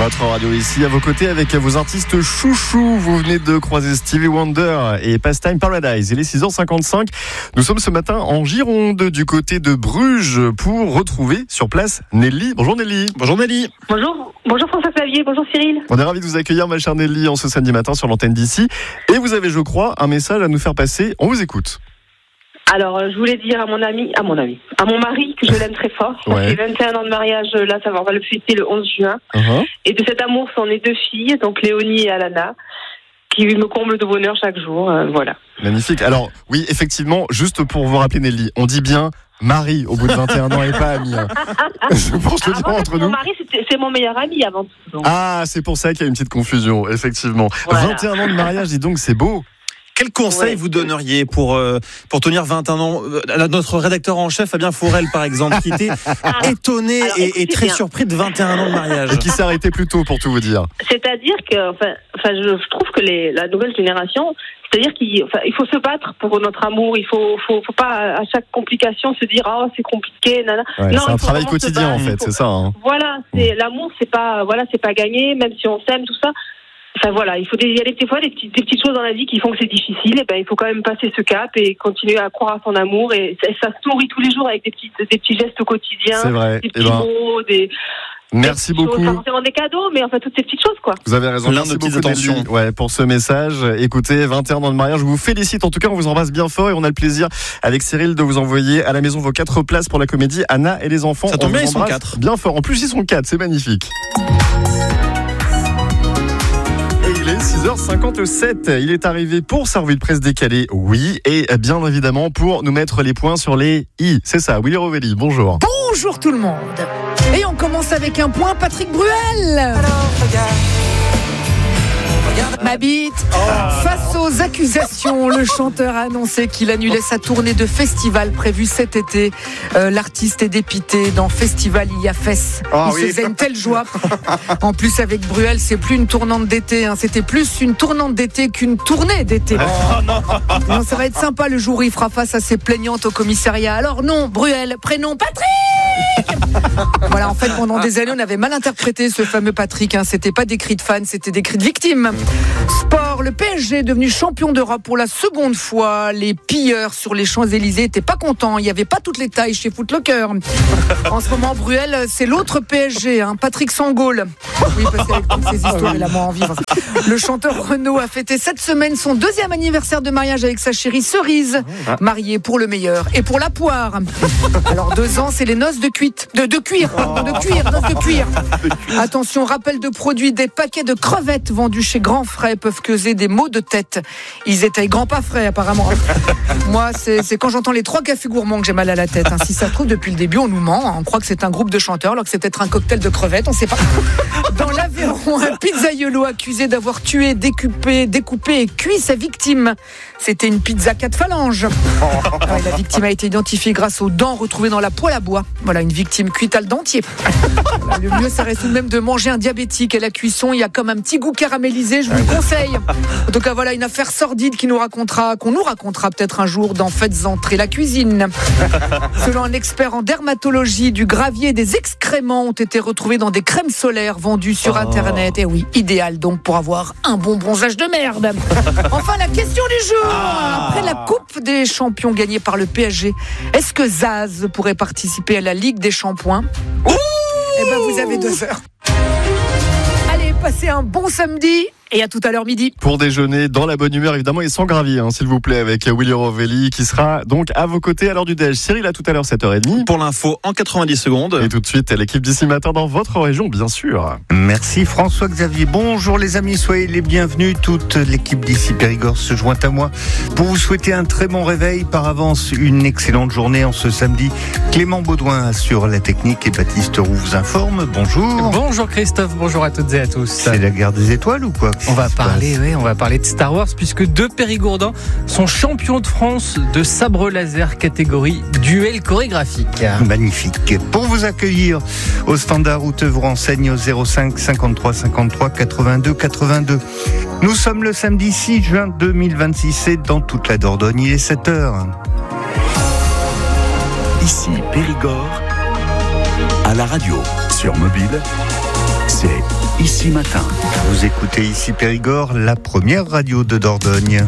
Votre radio ici, à vos côtés avec vos artistes chouchous. Vous venez de croiser Stevie Wonder et Pastime Paradise. Il est 6h55. Nous sommes ce matin en Gironde, du côté de Bruges, pour retrouver sur place Nelly. Bonjour Nelly. Bonjour Nelly. Bonjour François-Xavier, bonjour Cyril. On est ravis de vous accueillir, ma chère Nelly, en ce samedi matin sur l'antenne d'ici. Et vous avez, je crois, un message à nous faire passer. On vous écoute. Alors, je voulais dire à mon mari que je l'aime très fort. Ça fait 21 ans de mariage, là, on va le fêter le 11 juin. Et de cet amour sont nées 2 filles, donc Léonie et Alana, qui me comblent de bonheur chaque jour. Voilà. Magnifique. Alors, oui, effectivement, juste pour vous rappeler, Nelly, on dit bien mari au bout de 21 ans et pas ami. Pour se dire entre nous. Mon mari, c'est mon meilleur ami avant tout. Donc. Ah, c'est pour ça qu'il y a une petite confusion, effectivement. Voilà. 21 ans de mariage, dis donc, c'est beau. Quel conseil vous donneriez pour tenir 21 ans? Notre rédacteur en chef, Fabien Fourel, par exemple, qui était étonné et très surpris de 21 ans de mariage. Et qui s'est arrêté plus tôt, pour tout vous dire. C'est-à-dire que, je trouve que la nouvelle génération, c'est-à-dire qu'il faut se battre pour notre amour. Il faut pas à chaque complication se dire c'est compliqué. Nana. Ouais, non, c'est un travail quotidien en fait, c'est ça. Hein. Voilà, l'amour, c'est pas gagné, même si on s'aime, tout ça. Enfin voilà, il y a des fois des petites choses dans la vie qui font que c'est difficile. Et il faut quand même passer ce cap et continuer à croire à son amour. Et ça se nourrit tous les jours avec des petits gestes quotidiens, c'est vrai. Des petits mots, Merci beaucoup. Pas forcément des cadeaux, mais toutes ces petites choses, quoi. Vous avez raison. Merci beaucoup, attention. Pour ce message. Écoutez, 21 ans de mariage, je vous félicite. En tout cas, on vous embrasse bien fort et on a le plaisir, avec Cyril, de vous envoyer à la maison vos 4 places pour la comédie Anna et les enfants. Ça tombe bien, ils sont 4. Bien fort. En plus, ils sont 4. C'est magnifique. Il est 6h57, il est arrivé pour sa revue de presse décalée, oui, et bien évidemment pour nous mettre les points sur les i. C'est ça, Willy Rovelli, bonjour. Bonjour tout le monde. Et on commence avec un point, Patrick Bruel. Ma bite. Face aux accusations, le chanteur a annoncé qu'il annulait sa tournée de festival prévue cet été. L'artiste est dépité. Dans Festival, il y a Fesse. Il se faisait une telle joie. En plus, avec Bruel, c'est plus une tournante d'été. C'était plus une tournante d'été qu'une tournée d'été. Non, ça va être sympa le jour où il fera face à ses plaignantes au commissariat. Alors non, Bruel, prénom Patrick. Voilà, en fait, pendant des années, on avait mal interprété ce fameux Patrick. C'était pas des cris de fans, c'était des cris de victimes. Sport, le PSG est devenu champion d'Europe pour la seconde fois. Les pilleurs sur les Champs-Élysées n'étaient pas contents. Il n'y avait pas toutes les tailles chez Foot Locker. En ce moment, Bruel, c'est l'autre PSG, Patrick Sangaule. Oui, parce qu'avec toutes ces histoires, il a moins envie. Le chanteur Renaud a fêté cette semaine son 2e anniversaire de mariage avec sa chérie Cerise. Marié pour le meilleur et pour la poire. Alors 2 ans, c'est les noces de cuir. Attention, rappel de produit, des paquets de crevettes vendus chez Grand Frais peuvent causer des maux de tête. Ils étaient grands pas frais apparemment. Moi, c'est quand j'entends les 3 cafés gourmands que j'ai mal à la tête. Si ça se trouve, depuis le début, on nous ment. On croit que c'est un groupe de chanteurs alors que c'est peut-être un cocktail de crevettes, on sait pas. Dans l'Aveyron, un pizzaiolo accusé d'avoir tué, découpé et cuit sa victime. C'était une pizza 4 phalanges. La victime a été identifiée grâce aux dents retrouvées dans la poêle à bois. Voilà, une victime cuite à le dentier. Le mieux, ça reste tout de même de manger un diabétique. À la cuisson, il y a comme un petit goût caramélisé, je vous le conseille. En tout cas, voilà une affaire sordide qu'on nous racontera peut-être un jour dans Faites entrer la cuisine. Selon un expert en dermatologie, du gravier et des excréments ont été retrouvés dans des crèmes solaires vendues sur Internet. Et oui, idéal donc pour avoir un bon bronzage de merde. Enfin, la question du jour. Après la Coupe des Champions gagnée par le PSG, est-ce que Zaz pourrait participer à la Ligue des Shampoings? Vous avez 2 heures. Allez, passez un bon samedi. Et à tout à l'heure midi. Pour déjeuner dans la bonne humeur, évidemment, et sans gravier, s'il vous plaît, avec Willy Rovelli qui sera donc à vos côtés à l'heure du déj. Cyril, à tout à l'heure, 7h30. Pour l'info, en 90 secondes. Et tout de suite, l'équipe d'ici matin dans votre région, bien sûr. Merci François-Xavier. Bonjour les amis, soyez les bienvenus. Toute l'équipe d'ici Périgord se joint à moi pour vous souhaiter un très bon réveil. Par avance, une excellente journée en ce samedi. Clément Baudouin assure la technique et Baptiste Roux vous informe. Bonjour. Bonjour Christophe, bonjour à toutes et à tous. C'est la guerre des étoiles ou quoi? On va parler de Star Wars puisque 2 Périgourdins sont champions de France de sabre laser catégorie duel chorégraphique. Magnifique. Pour vous accueillir au standard où te vous renseigne au 05 53 53 82 82. Nous sommes le samedi 6 juin 2026 et dans toute la Dordogne, il est 7h. Ici Périgord, à la radio, sur mobile, c'est Ici Matin. Vous écoutez Ici Périgord, la première radio de Dordogne.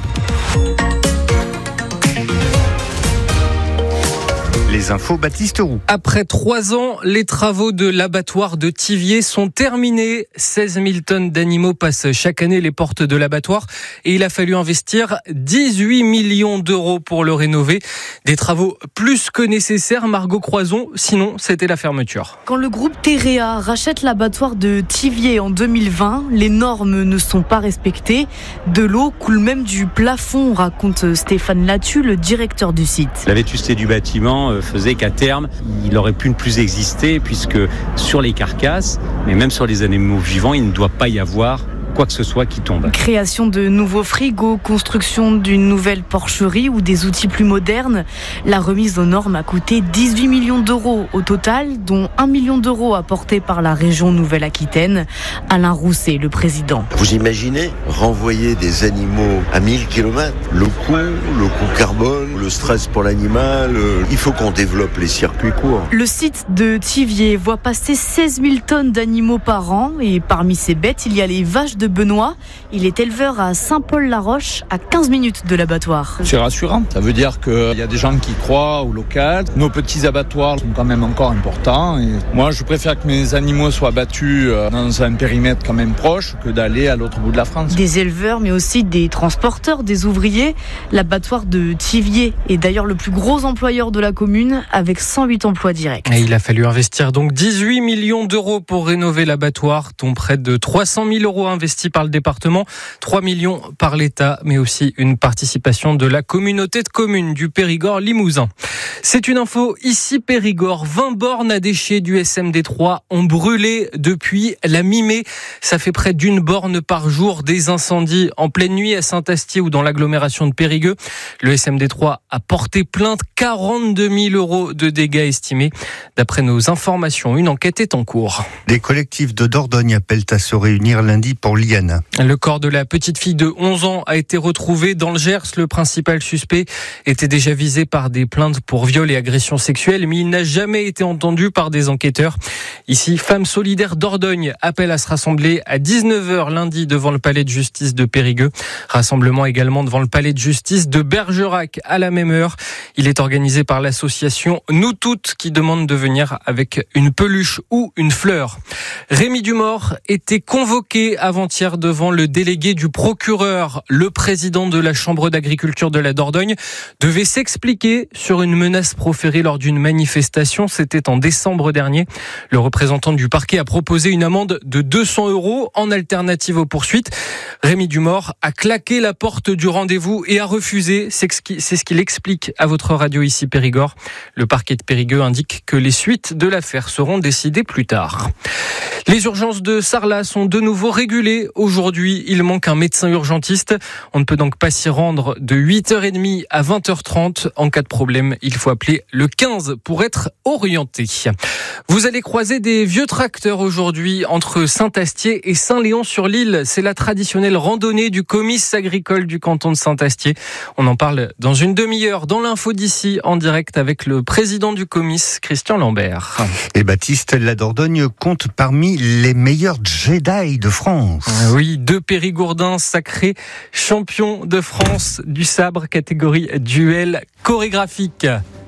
Les infos, Baptiste Roux. Après 3 ans, les travaux de l'abattoir de Thiviers sont terminés. 16 000 tonnes d'animaux passent chaque année les portes de l'abattoir et il a fallu investir 18 millions d'euros pour le rénover. Des travaux plus que nécessaires, Margot Croison, sinon c'était la fermeture. Quand le groupe Terea rachète l'abattoir de Thiviers en 2020, les normes ne sont pas respectées. De l'eau coule même du plafond, raconte Stéphane Latu, le directeur du site. La vétusté du bâtiment faisait qu'à terme, il aurait pu ne plus exister puisque sur les carcasses, mais même sur les animaux vivants, il ne doit pas y avoir quoi que ce soit qui tombe. Création de nouveaux frigos, construction d'une nouvelle porcherie ou des outils plus modernes. La remise aux normes a coûté 18 millions d'euros au total, dont 1 million d'euros apportés par la région Nouvelle-Aquitaine. Alain Rousset, le président. Vous imaginez renvoyer des animaux à 1000 km ? Le coût carbone, le stress pour l'animal, il faut qu'on développe les circuits courts. Le site de Thiviers voit passer 16 000 tonnes d'animaux par an et parmi ces bêtes, il y a les vaches de Benoît. Il est éleveur à Saint-Paul-la-Roche, à 15 minutes de l'abattoir. C'est rassurant. Ça veut dire qu'il y a des gens qui croient au local. Nos petits abattoirs sont quand même encore importants. Et moi, je préfère que mes animaux soient battus dans un périmètre quand même proche que d'aller à l'autre bout de la France. Des éleveurs, mais aussi des transporteurs, des ouvriers. L'abattoir de Thiviers est d'ailleurs le plus gros employeur de la commune, avec 108 emplois directs. Et il a fallu investir donc 18 millions d'euros pour rénover l'abattoir, dont près de 300 000 euros investis par le département, 3 millions par l'État, mais aussi une participation de la communauté de communes du Périgord Limousin. C'est une info ici Périgord. 20 bornes à déchets du SMD3 ont brûlé depuis la mi-mai. Ça fait près d'une borne par jour. Des incendies en pleine nuit à Saint-Astier ou dans l'agglomération de Périgueux. Le SMD3 a porté plainte, 42 000 euros de dégâts estimés. D'après nos informations, une enquête est en cours. Des collectifs de Dordogne appellent à se réunir lundi pour Liana. Le corps de la petite fille de 11 ans a été retrouvé dans le Gers. Le principal suspect était déjà visé par des plaintes pour viol et agression sexuelle, mais il n'a jamais été entendu par des enquêteurs. Ici, Femmes solidaires Dordogne appelle à se rassembler à 19h lundi devant le palais de justice de Périgueux. Rassemblement également devant le palais de justice de Bergerac à la même heure. Il est organisé par l'association Nous Toutes qui demande de venir avec une peluche ou une fleur. Rémi Dumort était convoqué avant-hier devant le délégué du procureur. Le président de la Chambre d'agriculture de la Dordogne devait s'expliquer sur une menace proférée lors d'une manifestation. C'était en décembre dernier. Le représentant du parquet a proposé une amende de 200 € en alternative aux poursuites. Rémi Dumort a claqué la porte du rendez-vous et a refusé. C'est ce qu'il explique à votre radio ici Périgord. Le parquet de Périgueux indique que les suites de l'affaire seront décidées plus tard. Les urgences de Sarlat sont de nouveau régulées. Aujourd'hui, il manque un médecin urgentiste. On ne peut donc pas s'y rendre de 8h30 à 20h30. En cas de problème, il faut appeler le 15 pour être orienté. Vous allez croiser des vieux tracteurs aujourd'hui entre Saint-Astier et Saint-Léon-sur-l'Île. C'est la traditionnelle randonnée du comice agricole du canton de Saint-Astier. On en parle dans une demi-heure dans l'info d'ici, en direct avec le président du comice, Christian Lambert. Et Baptiste, la Dordogne compte parmi les meilleurs Jedi de France. Oui, 2 Périgourdins sacrés champions de France du sabre catégorie duel chorégraphique.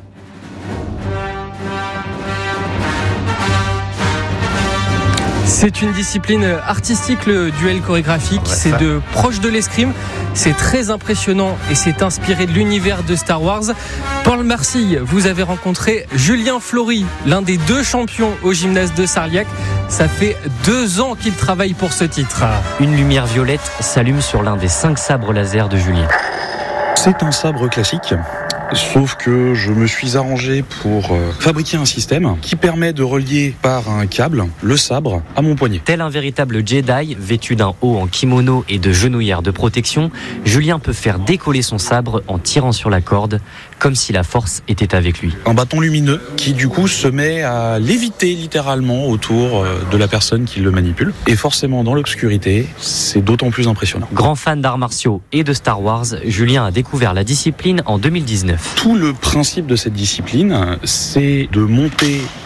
C'est une discipline artistique, le duel chorégraphique. C'est de proche de l'escrime. C'est très impressionnant et c'est inspiré de l'univers de Star Wars. Paul Marcille, vous avez rencontré Julien Flory, l'un des 2 champions au gymnase de Sarliac. Ça fait 2 ans qu'il travaille pour ce titre. Une lumière violette s'allume sur l'un des 5 sabres laser de Julien. C'est un sabre classique. Sauf que je me suis arrangé pour fabriquer un système qui permet de relier par un câble le sabre à mon poignet. Tel un véritable Jedi, vêtu d'un haut en kimono et de genouillères de protection, Julien peut faire décoller son sabre en tirant sur la corde, comme si la force était avec lui. Un bâton lumineux qui du coup se met à léviter littéralement autour de la personne qui le manipule. Et forcément dans l'obscurité, c'est d'autant plus impressionnant. Grand fan d'arts martiaux et de Star Wars, Julien a découvert la discipline en 2019. Tout le principe de cette discipline, c'est de monter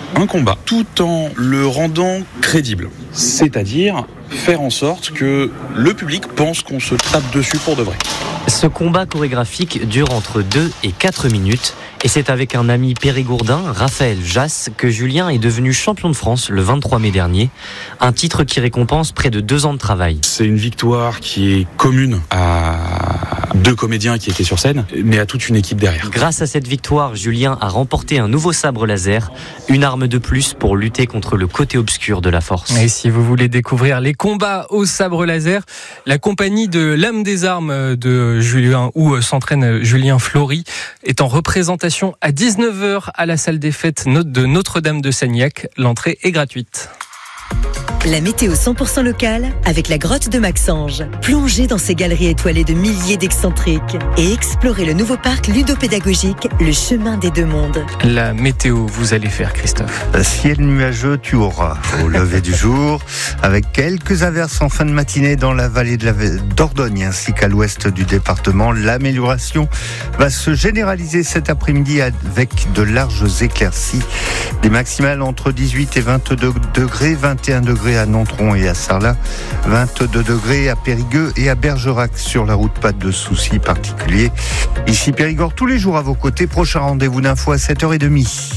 un combat tout en le rendant crédible. C'est-à-dire faire en sorte que le public pense qu'on se tape dessus pour de vrai. Ce combat chorégraphique dure entre 2 et 4 minutes et c'est avec un ami périgourdin, Raphaël Jass, que Julien est devenu champion de France le 23 mai dernier. Un titre qui récompense près de 2 ans de travail. C'est une victoire qui est commune à 2 comédiens qui étaient sur scène, mais à toute une équipe derrière. Grâce à cette victoire, Julien a remporté un nouveau sabre laser, une arme de plus pour lutter contre le côté obscur de la force. Et si vous voulez découvrir les combats au sabre laser, la compagnie de l'âme des armes de Julien, où s'entraîne Julien Flory, est en représentation à 19h à la salle des fêtes de Notre-Dame de Sagnac. L'entrée est gratuite. La météo 100% locale avec la grotte de Maxange. Plongez dans ces galeries étoilées de milliers d'excentriques et explorez le nouveau parc ludopédagogique, le chemin des 2 mondes. La météo, vous allez faire, Christophe. Ciel nuageux, tu auras au lever du jour, avec quelques averses en fin de matinée dans la vallée d'Ordogne ainsi qu'à l'ouest du département. L'amélioration va se généraliser cet après-midi avec de larges éclaircies. Des maximales entre 18 et 22 degrés, 21 degrés à Nontron et à Sarlat, 22 degrés à Périgueux et à Bergerac. Sur la route, pas de soucis particuliers. Ici Périgord, tous les jours à vos côtés. Prochain rendez-vous d'info à 7h30.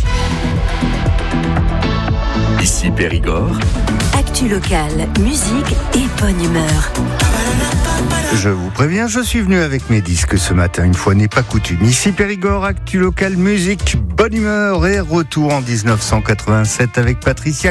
Ici Périgord. Actu locale, musique et bonne humeur. Je vous préviens, je suis venu avec mes disques ce matin, une fois n'est pas coutume. Ici Périgord, actu local, musique, bonne humeur et retour en 1987 avec Patricia